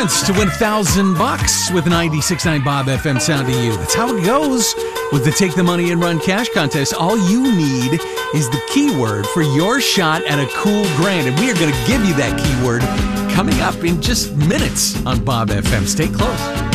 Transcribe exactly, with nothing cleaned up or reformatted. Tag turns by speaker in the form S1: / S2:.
S1: To win a thousand bucks with ninety-six point nine Bob F M Sound to You. That's how it goes with the Take the Money and Run cash contest. All you need is the keyword for your shot at a cool grand. And we are going to give you that keyword coming up in just minutes on Bob F M. Stay close.